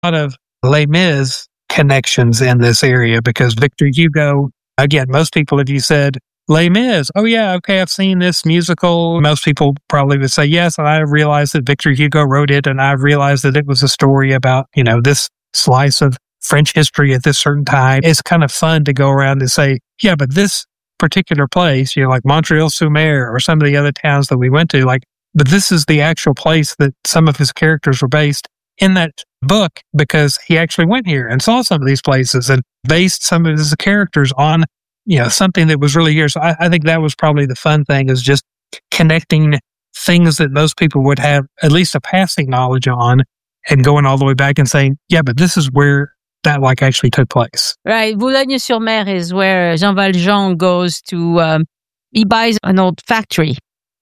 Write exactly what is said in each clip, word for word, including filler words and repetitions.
lot of Les Mis connections in this area because Victor Hugo, again, most people, if you said Les Mis, oh yeah, okay, I've seen this musical. Most people probably would say yes, and I realized that Victor Hugo wrote it, and I realized that it was a story about, you know, this slice of French history at this certain time. It's kind of fun to go around and say, yeah, but this particular place, you know, like Montreal-sur-Mer or some of the other towns that we went to, like, but this is the actual place that some of his characters were based in that book because he actually went here and saw some of these places and based some of his characters on, you know, something that was really here. So I, I think that was probably the fun thing, is just connecting things that most people would have at least a passing knowledge on and going all the way back and saying, yeah, but this is where that like actually took place. Right. Boulogne-sur-Mer is where Jean Valjean goes to, um, he buys an old factory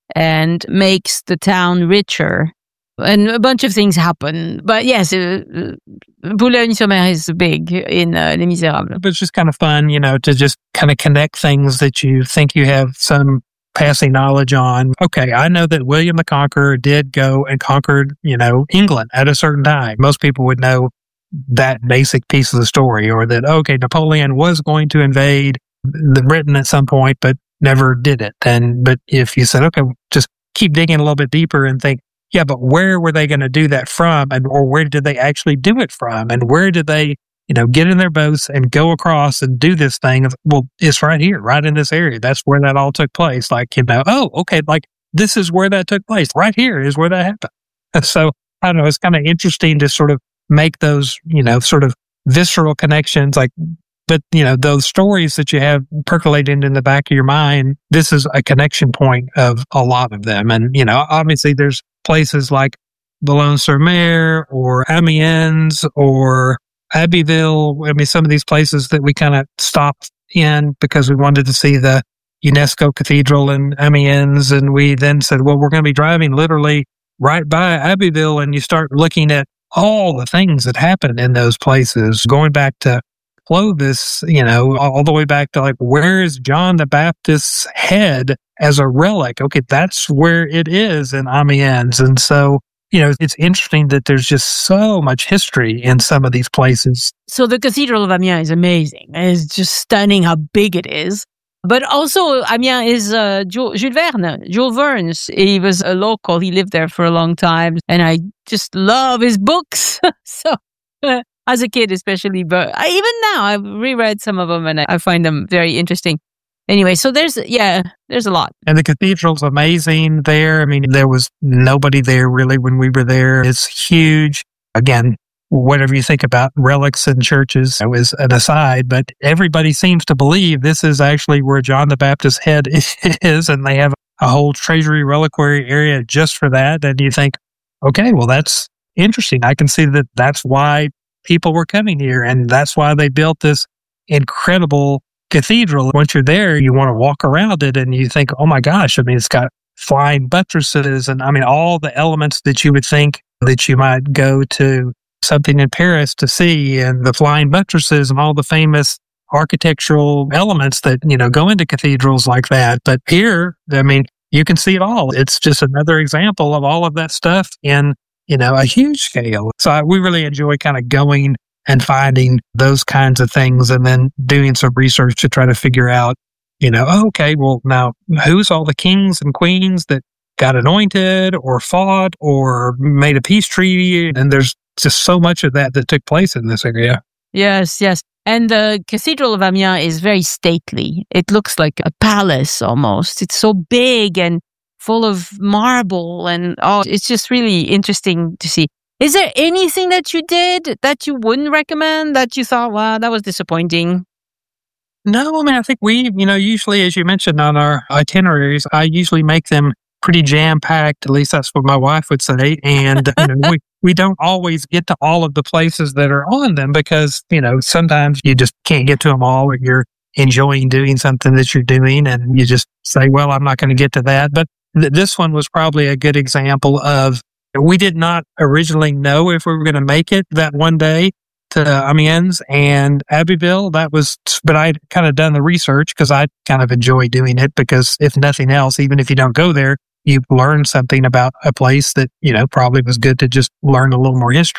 and makes the town richer. And a bunch of things happen. But yes, uh, Boulogne-sur-Mer is big in uh, Les Miserables. But it's just kind of fun, you know, to just kind of connect things that you think you have some passing knowledge on. Okay, I know that William the Conqueror did go and conquered, you know, England at a certain time. Most people would know that basic piece of the story, or that, okay, Napoleon was going to invade the Britain at some point, but never did it. And, but if you said, okay, just keep digging a little bit deeper and think, yeah, but where were they going to do that from? And, or where did they actually do it from? And where did they, you know, get in their boats and go across and do this thing? Well, it's right here, right in this area. That's where that all took place. Like, you know, oh, okay, like this is where that took place. Right here is where that happened. And so, I don't know, it's kind of interesting to sort of make those, you know, sort of visceral connections, like, but, you know, those stories that you have percolating in the back of your mind, this is a connection point of a lot of them. And, you know, obviously there's places like Boulogne-sur-Mer or Amiens or Abbeville. I mean, some of these places that we kind of stopped in because we wanted to see the UNESCO Cathedral in Amiens. And we then said, well, we're going to be driving literally right by Abbeville. And you start looking at all the things that happened in those places, going back to Clovis, you know, all the way back to like, where is John the Baptist's head as a relic? Okay, that's where it is in Amiens. And so, you know, it's interesting that there's just so much history in some of these places. So the Cathedral of Amiens is amazing. It's just stunning how big it is. But also, Amiens is uh, Jules Verne, Jules Verne's. He was a local. He lived there for a long time. And I just love his books. so... As a kid, especially, but I, even now, I've reread some of them and I, I find them very interesting. Anyway, so there's, yeah, there's a lot. And the cathedral's amazing there. I mean, there was nobody there really when we were there. It's huge. Again, whatever you think about relics in churches, it was an aside, but everybody seems to believe this is actually where John the Baptist's head is, and they have a whole treasury reliquary area just for that. And you think, okay, well, that's interesting. I can see that that's why people were coming here, and that's why they built this incredible cathedral. Once you're there, you want to walk around it and you think, oh my gosh, I mean, it's got flying buttresses and I mean, all the elements that you would think that you might go to something in Paris to see, and the flying buttresses and all the famous architectural elements that, you know, go into cathedrals like that. But here, I mean, you can see it all. It's just another example of all of that stuff in, you know, a huge scale. So I, we really enjoy kind of going and finding those kinds of things and then doing some research to try to figure out, you know, oh, okay, well, now who's all the kings and queens that got anointed or fought or made a peace treaty? And there's just so much of that that took place in this area. Yes, yes. And the Cathedral of Amiens is very stately. It looks like a palace almost. It's so big and full of marble, and oh, it's just really interesting to see. Is there anything that you did that you wouldn't recommend, that you thought, wow, that was disappointing? No, I mean, I think we, you know, usually, as you mentioned on our itineraries, I usually make them pretty jam-packed. At least that's what my wife would say. And you know, we, we don't always get to all of the places that are on them because, you know, sometimes you just can't get to them all, or you're enjoying doing something that you're doing and you just say, well, I'm not going to get to that. But th- this one was probably a good example of, we did not originally know if we were going to make it that one day to Amiens and Abbeville. That was, but I'd kind of done the research because I kind of enjoy doing it, because if nothing else, even if you don't go there, you learn something about a place that, you know, probably was good to just learn a little more history.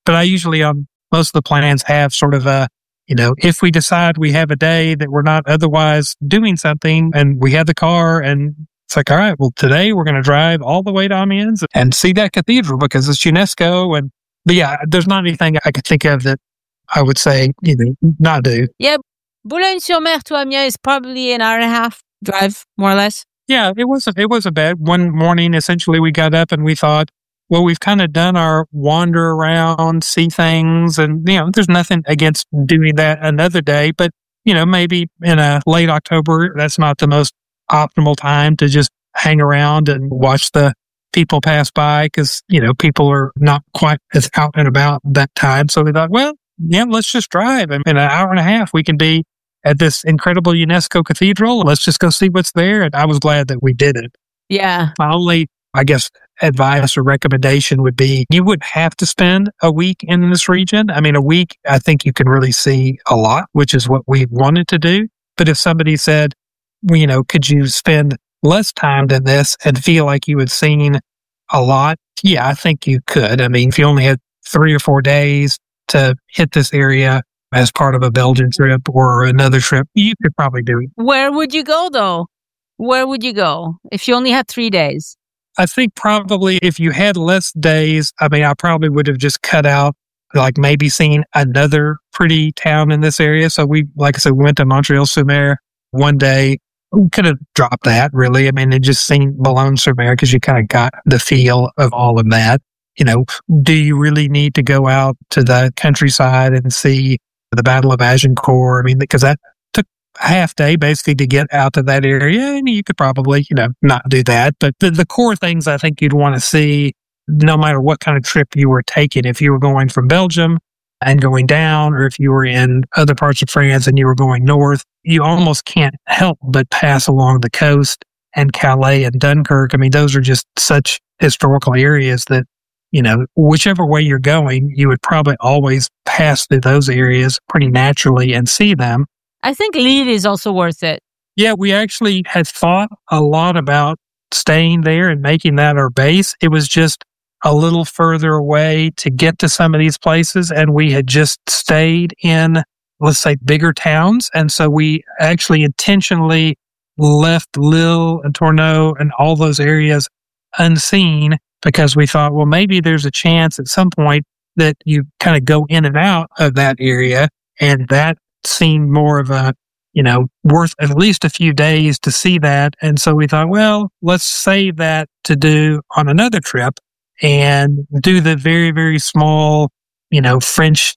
But I usually, on most of the plans, have sort of a, you know, if we decide we have a day that we're not otherwise doing something and we have the car and it's like, all right, well, today we're going to drive all the way to Amiens and see that cathedral because it's UNESCO. And, but yeah, there's not anything I could think of that I would say, you know, not do. Yeah. Boulogne-sur-Mer to Amiens is probably an hour and a half drive, more or less. Yeah, it wasn't, it wasn't bad. One morning, essentially, we got up and we thought, well, we've kind of done our wander around, see things, and, you know, there's nothing against doing that another day, but, you know, maybe in a late October, that's not the most optimal time to just hang around and watch the people pass by because, you know, people are not quite as out and about that time. So we thought, well, yeah, let's just drive. And in an hour and a half, we can be at this incredible UNESCO cathedral. Let's just go see what's there. And I was glad that we did it. Yeah. My only, I guess, advice or recommendation would be you wouldn't have to spend a week in this region. I mean, a week, I think you can really see a lot, which is what we wanted to do. But if somebody said, well, you know, could you spend less time than this and feel like you had seen a lot? Yeah, I think you could. I mean, if you only had three or four days to hit this area as part of a Belgian trip or another trip, you could probably do it. Where would you go, though? Where would you go if you only had three days? I think probably if you had less days, I mean, I probably would have just cut out, like maybe seen another pretty town in this area. So we, like I said, we went to Montreal-sur-Mer one day. We could have dropped that, really. I mean, it just seen Boulogne-sur-Mer because you kind of got the feel of all of that. You know, do you really need to go out to the countryside and see the Battle of Agincourt? I mean, because that took a half day basically to get out to that area, and you could probably, you know, not do that. But the, the core things I think you'd want to see, no matter what kind of trip you were taking, if you were going from Belgium and going down, or if you were in other parts of France and you were going north, you almost can't help but pass along the coast and Calais and Dunkirk. I mean, those are just such historical areas that, you know, whichever way you're going, you would probably always pass through those areas pretty naturally and see them. I think Lille is also worth it. Yeah, we actually had thought a lot about staying there and making that our base. It was just a little further away to get to some of these places, and we had just stayed in, let's say, bigger towns. And so we actually intentionally left Lille and Tournai and all those areas unseen because we thought, well, maybe there's a chance at some point that you kind of go in and out of that area. And that seemed more of a, you know, worth at least a few days to see that. And so we thought, well, let's save that to do on another trip and do the very, very small, you know, French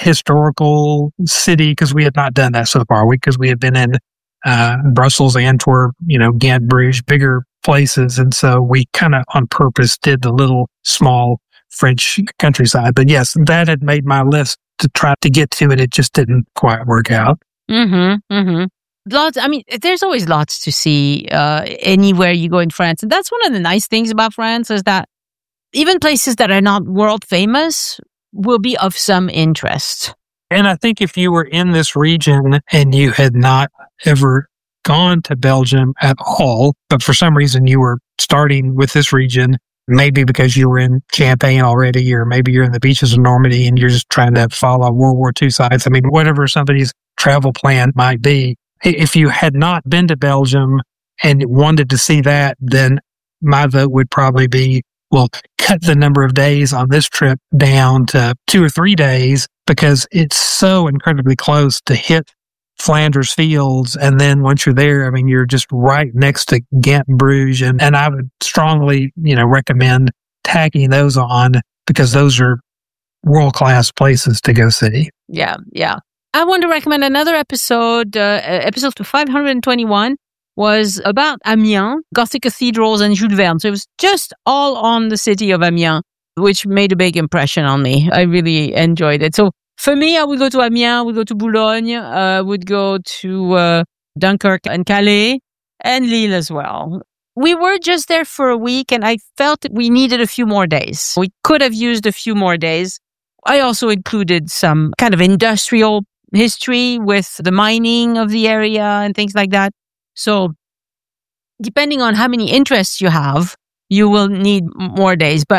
historical city, because we had not done that so far. We, because we had been in uh, Brussels, Antwerp, you know, Ghent, Bruges, bigger places. And so we kind of on purpose did the little small French countryside. But yes, that had made my list to try to get to it. It just didn't quite work out. Mm-hmm, mm-hmm. Lots, I mean, there's always lots to see uh, anywhere you go in France. And that's one of the nice things about France is that even places that are not world famous will be of some interest. And I think if you were in this region and you had not ever gone to Belgium at all, but for some reason you were starting with this region, maybe because you were in Champagne already, or maybe you're in the beaches of Normandy and you're just trying to follow World War Two sites. I mean, whatever somebody's travel plan might be. If you had not been to Belgium and wanted to see that, then my vote would probably be, well, cut the number of days on this trip down to two or three days because it's so incredibly close to hit Flanders Fields. And then once you're there, I mean, you're just right next to Ghent and Bruges. And, and I would strongly, you know, recommend tacking those on because those are world-class places to go see. Yeah, yeah. I want to recommend another episode. Uh, episode five hundred twenty-one was about Amiens, Gothic cathedrals, and Jules Verne. So it was just all on the city of Amiens, which made a big impression on me. I really enjoyed it. So for me, I would go to Amiens, I would go to Boulogne, I uh, would go to uh, Dunkirk and Calais, and Lille as well. We were just there for a week, and I felt that we needed a few more days. We could have used a few more days. I also included some kind of industrial history with the mining of the area and things like that. So depending on how many interests you have, you will need more days. But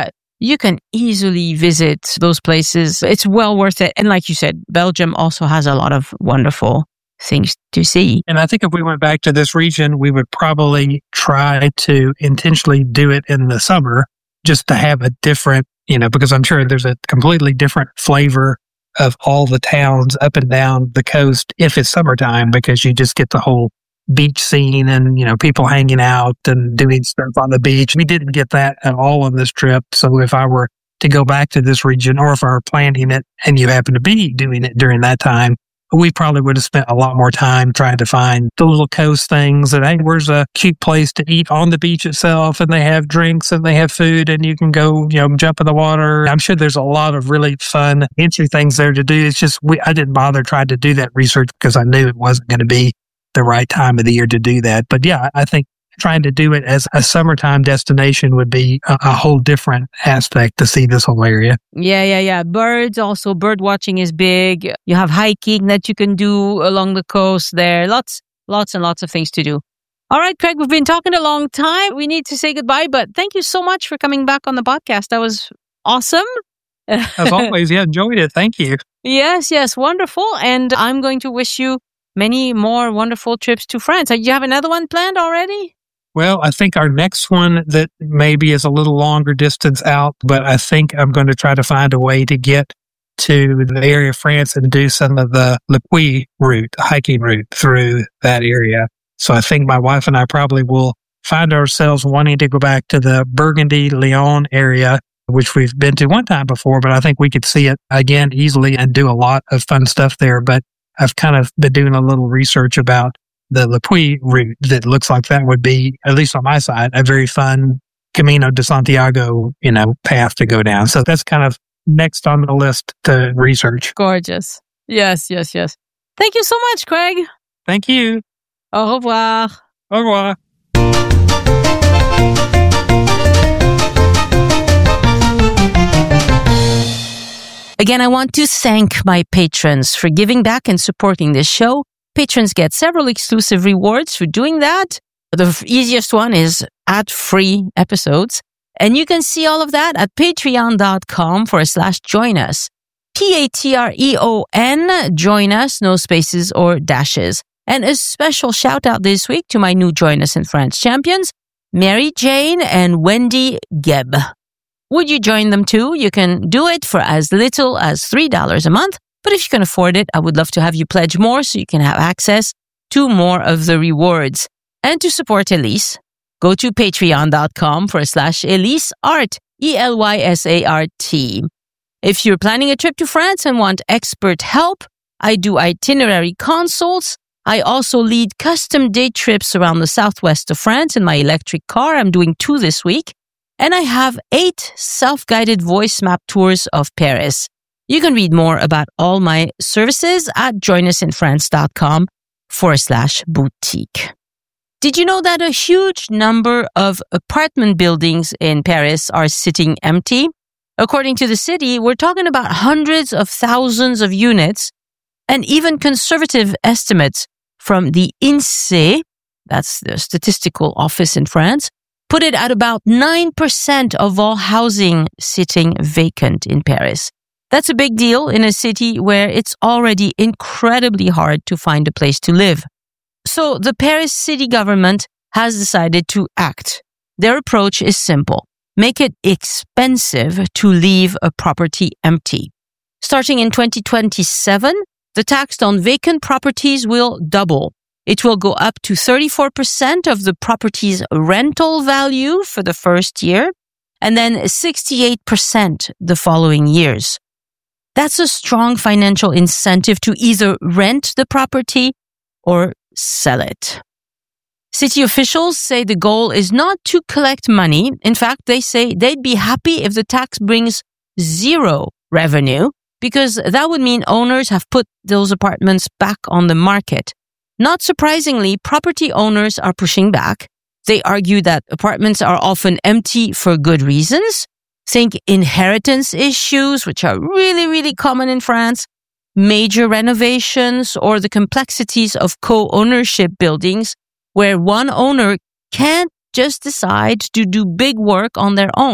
you can easily visit those places. It's well worth it. And like you said, Belgium also has a lot of wonderful things to see. And I think if we went back to this region, we would probably try to intentionally do it in the summer just to have a different, you know, because I'm sure there's a completely different flavor of all the towns up and down the coast if it's summertime, because you just get the whole beach scene and, you know, people hanging out and doing stuff on the beach. We didn't get that at all on this trip. So if I were to go back to this region, or if I were planning it and you happen to be doing it during that time, we probably would have spent a lot more time trying to find the little coast things and, hey, where's a cute place to eat on the beach itself? And they have drinks and they have food and you can go, you know, jump in the water. I'm sure there's a lot of really fun, interesting things there to do. It's just, we, I didn't bother trying to do that research because I knew it wasn't going to be the right time of the year to do that. But yeah, I think trying to do it as a summertime destination would be a, a whole different aspect to see this whole area. Yeah, yeah, yeah. Birds also, bird watching is big. You have hiking that you can do along the coast there. Lots, lots and lots of things to do. All right, Craig, we've been talking a long time. We need to say goodbye, but thank you so much for coming back on the podcast. That was awesome. As always, yeah, enjoyed it. Thank you. Yes, yes, wonderful. And I'm going to wish you many more wonderful trips to France. Do you have another one planned already? Well, I think our next one that maybe is a little longer distance out, but I think I'm going to try to find a way to get to the area of France and do some of the Le Puy route, hiking route through that area. So I think my wife and I probably will find ourselves wanting to go back to the Burgundy, Lyon area, which we've been to one time before, but I think we could see it again easily and do a lot of fun stuff there. But I've kind of been doing a little research about the Le Puy route that looks like that would be, at least on my side, a very fun Camino de Santiago, you know, path to go down. So that's kind of next on the list to research. Gorgeous. Yes, yes, yes. Thank you so much, Craig. Thank you. Au revoir. Au revoir. Again, I want to thank my patrons for giving back and supporting this show. Patrons get several exclusive rewards for doing that. The easiest one is ad-free episodes. And you can see all of that at patreon.com forward slash join us. P-A-T-R-E-O-N, join us, no spaces or dashes. And a special shout out this week to my new Join Us in France champions, Mary Jane and Wendy Gebb. Would you join them too? You can do it for as little as three dollars a month. But if you can afford it, I would love to have you pledge more so you can have access to more of the rewards. And to support Elise, go to patreon.com forward slash Elise Art, E L Y S A R T. If you're planning a trip to France and want expert help, I do itinerary consults. I also lead custom day trips around the southwest of France in my electric car. I'm doing two this week. And I have eight self-guided voice map tours of Paris. You can read more about all my services at joinusinfrance.com forward slash boutique. Did you know that a huge number of apartment buildings in Paris are sitting empty? According to the city, we're talking about hundreds of thousands of units, and even conservative estimates from the INSEE, that's the statistical office in France, put it at about nine percent of all housing sitting vacant in Paris. That's a big deal in a city where it's already incredibly hard to find a place to live. So the Paris city government has decided to act. Their approach is simple. Make it expensive to leave a property empty. Starting in twenty twenty-seven, the tax on vacant properties will double. It will go up to thirty-four percent of the property's rental value for the first year, and then sixty-eight percent the following years. That's a strong financial incentive to either rent the property or sell it. City officials say the goal is not to collect money. In fact, they say they'd be happy if the tax brings zero revenue, because that would mean owners have put those apartments back on the market. Not surprisingly, property owners are pushing back. They argue that apartments are often empty for good reasons. Think inheritance issues, which are really, really common in France, major renovations, or the complexities of co-ownership buildings where one owner can't just decide to do big work on their own.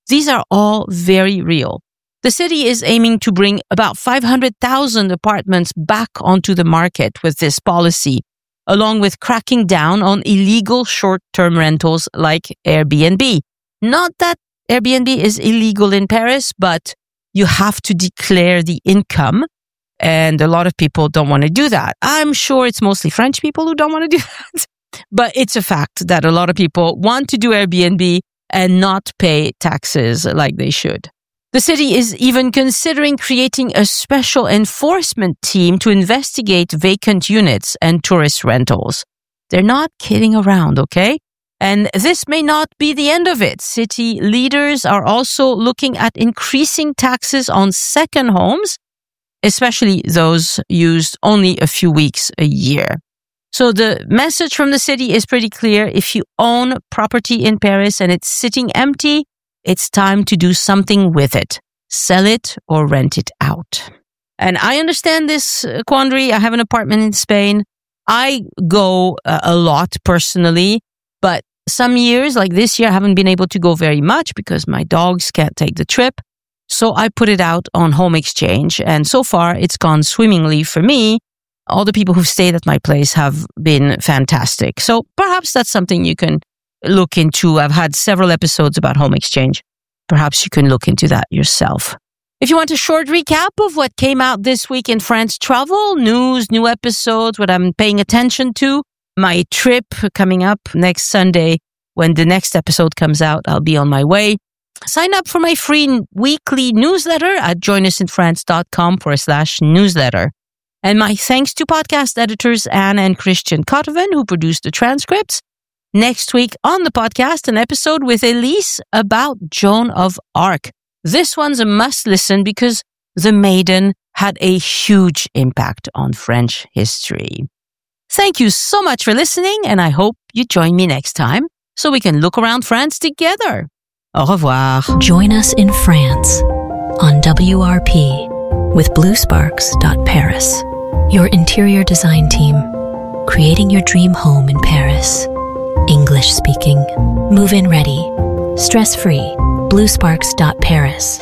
These are all very real. The city is aiming to bring about five hundred thousand apartments back onto the market with this policy, along with cracking down on illegal short-term rentals like Airbnb. Not that Airbnb is illegal in Paris, but you have to declare the income, and a lot of people don't want to do that. I'm sure it's mostly French people who don't want to do that, but it's a fact that a lot of people want to do Airbnb and not pay taxes like they should. The city is even considering creating a special enforcement team to investigate vacant units and tourist rentals. They're not kidding around, okay? And this may not be the end of it. City leaders are also looking at increasing taxes on second homes, especially those used only a few weeks a year. So the message from the city is pretty clear. If you own property in Paris and it's sitting empty, it's time to do something with it. Sell it or rent it out. And I understand this quandary. I have an apartment in Spain. I go uh, a lot personally, but some years, like this year, I haven't been able to go very much because my dogs can't take the trip. So I put it out on Home Exchange. And so far, it's gone swimmingly for me. All the people who've stayed at my place have been fantastic. So perhaps that's something you can look into. I've had several episodes about Home Exchange. Perhaps you can look into that yourself. If you want a short recap of what came out this week in France travel, news, new episodes, what I'm paying attention to, my trip coming up next Sunday, when the next episode comes out, I'll be on my way. Sign up for my free weekly newsletter at joinusinfrance.com forward slash newsletter. And my thanks to podcast editors Anne and Christian Kotoven, who produced the transcripts. Next week on the podcast, an episode with Elise about Joan of Arc. This one's a must listen because the maiden had a huge impact on French history. Thank you so much for listening, and I hope you join me next time so we can look around France together. Au revoir. Join us in France on W R P with blue sparks dot paris. Your interior design team, creating your dream home in Paris. English speaking, move-in ready, stress-free, blue sparks dot paris.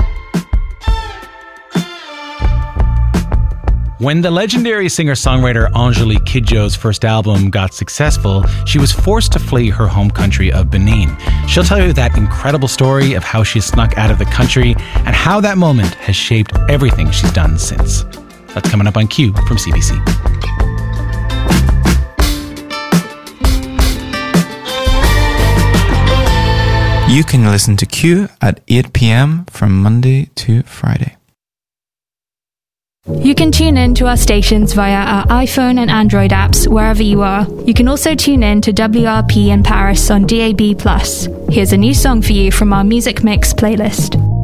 When the legendary singer-songwriter Angélique Kidjo's first album got successful, she was forced to flee her home country of Benin. She'll tell you that incredible story of how she snuck out of the country and how that moment has shaped everything she's done since. That's coming up on Q from C B C. You can listen to Q at eight p.m. from Monday to Friday. You can tune in to our stations via our iPhone and Android apps wherever you are. You can also tune in to W R P in Paris on D A B plus. Here's a new song for you from our Music Mix playlist.